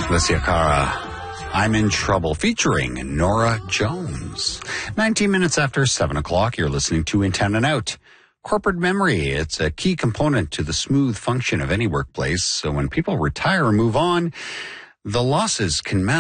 Alicia Cara, I'm in Trouble, featuring Nora Jones. 19 minutes after 7 o'clock, you're listening to In Town and Out. Corporate memory, it's a key component to the smooth function of any workplace. So when people retire or move on, the losses can mount.